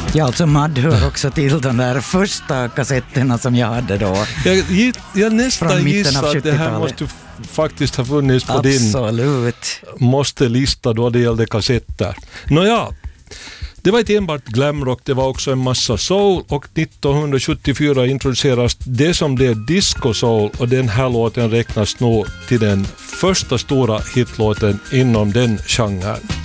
Ja, alltså Mad hör också till de där första kassetterna som jag hade då. Jag nästan Från mitten gissar av att det här 70-talet. måste faktiskt ha funnits på din måste-lista då det gällde kassetter. Nåja, det var inte enbart glamrock, det var också en massa soul, och 1974 introduceras det som blev disco soul, och den här låten räknas nog till den första stora hitlåten inom den genren.